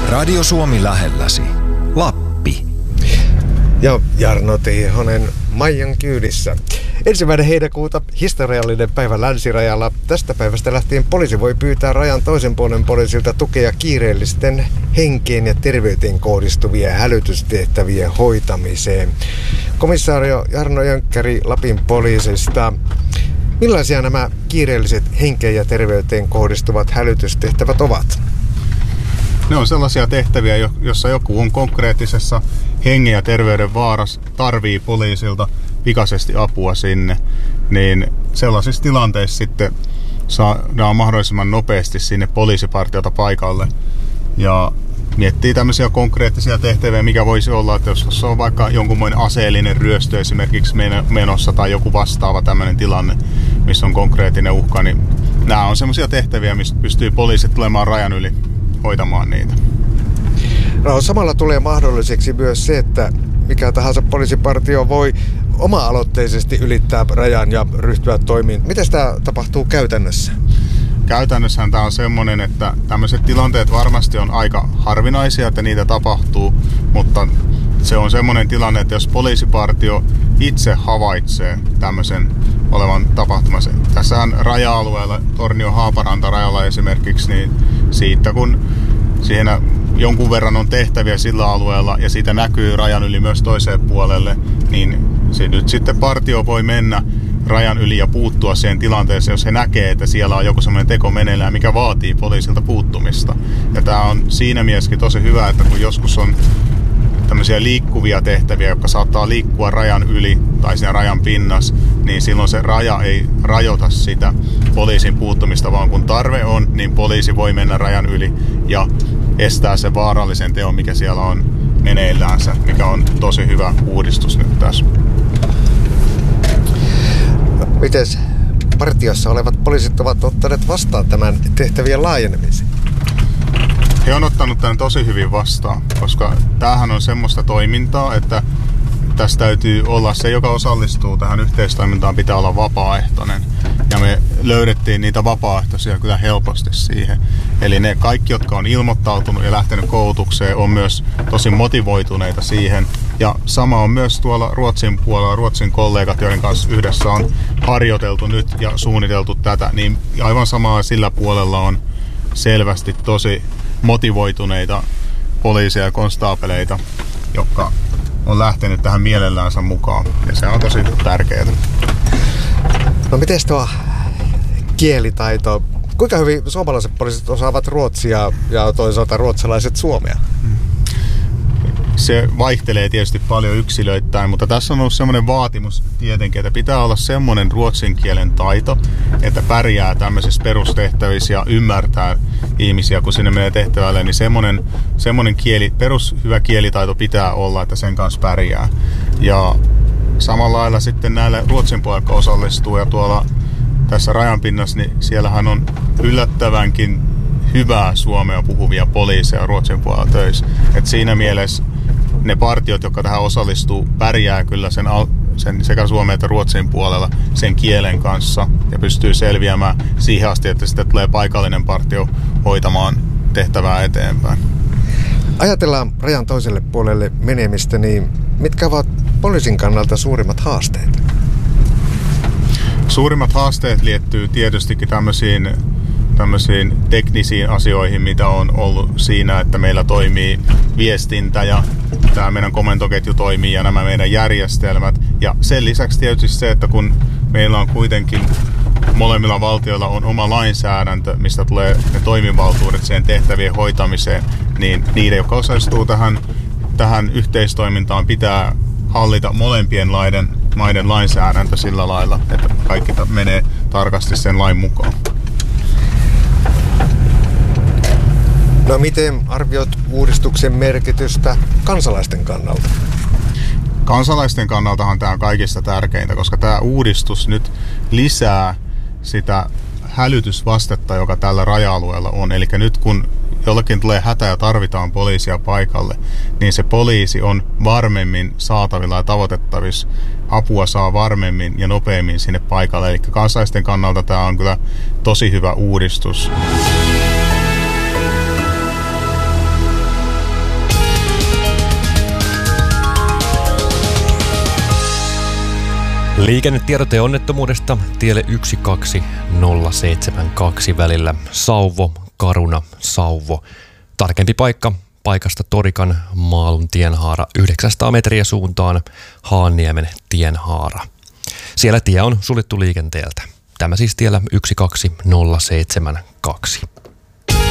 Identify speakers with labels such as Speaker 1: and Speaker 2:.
Speaker 1: Radio Suomi lähelläsi. Lappi.
Speaker 2: Ja Jarno Tiihonen Maijan kyydissä. 1. heinäkuuta historiallinen päivä länsirajalla. Tästä päivästä lähtien poliisi voi pyytää rajan toisen puolen poliisilta tukea kiireellisten henkeen ja terveyteen kohdistuvien hälytystehtävien hoitamiseen. Komissaario Jarno Jönkkäri Lapin poliisista. Millaisia nämä kiireelliset henkeen ja terveyteen kohdistuvat hälytystehtävät ovat?
Speaker 3: Ne on sellaisia tehtäviä, jossa joku on konkreettisessa hengen ja terveyden vaarassa, tarvii poliisilta pikaisesti apua sinne, niin sellaisissa tilanteissa sitten saadaan mahdollisimman nopeasti sinne poliisipartiota paikalle ja miettii tämmöisiä konkreettisia tehtäviä, mikä voisi olla, että jos on vaikka jonkunmoinen aseellinen ryöstö esimerkiksi menossa tai joku vastaava tämmöinen tilanne, missä on konkreettinen uhka, niin nämä on semmoisia tehtäviä, mistä pystyy poliisit tulemaan rajan yli hoitamaan niitä.
Speaker 2: No, samalla tulee mahdolliseksi myös se, että mikä tahansa poliisipartio voi oma-aloitteisesti ylittää rajan ja ryhtyä toimiin. Miten tämä tapahtuu käytännössä?
Speaker 3: Käytännössähän tämä on semmoinen, että tämmöiset tilanteet varmasti on aika harvinaisia, että niitä tapahtuu, mutta se on semmoinen tilanne, että jos poliisipartio itse havaitsee tämmöisen olevan tapahtumassa. Tässähän raja-alueella, Tornio-Haaparanta rajalla esimerkiksi, niin siitä kun siinä jonkun verran on tehtäviä sillä alueella ja siitä näkyy rajan yli myös toiseen puolelle, niin se nyt sitten partio voi mennä rajan yli ja puuttua siihen tilanteeseen, jos he näkee, että siellä on joku semmoinen teko meneillään, mikä vaatii poliisilta puuttumista. Ja tämä on siinä mielessäkin tosi hyvä, että kun joskus on tämmöisiä liikkuvia tehtäviä, jotka saattaa liikkua rajan yli tai siinä rajan pinnassa, niin silloin se raja ei rajoita sitä poliisin puuttumista, vaan kun tarve on, niin poliisi voi mennä rajan yli ja estää sen vaarallisen teon, mikä siellä on meneillänsä, mikä on tosi hyvä uudistus nyt tässä.
Speaker 2: Mites partiossa olevat poliisit ovat ottaneet vastaan tämän tehtävien laajenemisen?
Speaker 3: He on ottanut tämän tosi hyvin vastaan, koska tämähän on semmoista toimintaa, että tässä täytyy olla se, joka osallistuu tähän yhteistoimintaan, pitää olla vapaaehtoinen. Ja me löydettiin niitä vapaaehtoisia kyllä helposti siihen. Eli ne kaikki, jotka on ilmoittautunut ja lähtenyt koulutukseen, on myös tosi motivoituneita siihen. Ja sama on myös tuolla Ruotsin puolella, Ruotsin kollegat, joiden kanssa yhdessä on harjoiteltu nyt ja suunniteltu tätä, niin aivan samaa sillä puolella on selvästi tosi motivoituneita poliisia ja konstaapeleita, jotka on lähtenyt tähän mielelläänsä mukaan. Ja se on tosi tärkeää.
Speaker 2: No miten tuo kielitaito? Kuinka hyvin suomalaiset poliisit osaavat ruotsia ja toisaalta ruotsalaiset suomea?
Speaker 3: Se vaihtelee tietysti paljon yksilöittäin, mutta tässä on ollut semmoinen vaatimus tietenkin, että pitää olla semmoinen ruotsin kielen taito, että pärjää tämmöisissä perustehtävissä ja ymmärtää ihmisiä, kun sinne menee tehtävälle, niin semmoinen perushyvä kielitaito pitää olla, että sen kanssa pärjää. Ja samalla lailla sitten näille ruotsin puolella, jotka osallistuu ja tuolla tässä rajanpinnassa, niin siellähän on yllättävänkin hyvää suomea puhuvia poliiseja Ruotsin puolella töissä. Et siinä mielessä ne partiot, jotka tähän osallistuu, pärjää kyllä sen sekä suomen että ruotsin puolella sen kielen kanssa ja pystyy selviämään siihen asti, että sitten tulee paikallinen partio hoitamaan tehtävää eteenpäin.
Speaker 2: Ajatellaan rajan toiselle puolelle menemistä, niin mitkä ovat poliisin kannalta suurimmat haasteet?
Speaker 3: Suurimmat haasteet liittyy tietystikin tämmöisiin teknisiin asioihin, mitä on ollut siinä, että meillä toimii viestintä ja tämä meidän komentoketju toimii ja nämä meidän järjestelmät. Ja sen lisäksi tietysti se, että kun meillä on kuitenkin molemmilla valtioilla on oma lainsäädäntö, mistä tulee ne toimivaltuudet siihen tehtävien hoitamiseen, niin niiden, jotka osallistuu tähän yhteistoimintaan, pitää hallita molempien maiden lainsäädäntö sillä lailla, että kaikki menee tarkasti sen lain mukaan.
Speaker 2: No miten arvioit uudistuksen merkitystä kansalaisten kannalta?
Speaker 3: Kansalaisten kannaltahan tämä on kaikista tärkeintä, koska tämä uudistus nyt lisää sitä hälytysvastetta, joka tällä raja-alueella on. Eli nyt kun jollekin tulee hätä ja tarvitaan poliisia paikalle, niin se poliisi on varmemmin saatavilla ja tavoitettavissa. Apua saa varmemmin ja nopeammin sinne paikalle. Eli kansalaisten kannalta tämä on kyllä tosi hyvä uudistus.
Speaker 4: Liikennetiedote onnettomuudesta tielle 12072 välillä Sauvo, Caruna, Sauvo. Tarkempi paikka paikasta Torikan Maalun tienhaara 900 metriä suuntaan Haanniemen tienhaara. Siellä tie on suljettu liikenteeltä. Tämä siis tiellä 12072.